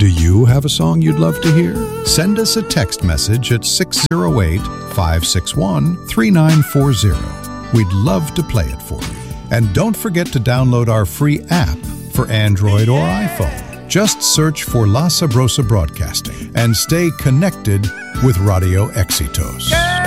Do you have a song you'd love to hear? Send us a text message at 608-561-3940. We'd love to play it for you. And don't forget to download our free app for Android or iPhone. Just search for La Sabrosa Broadcasting and stay connected with Radio Éxitos.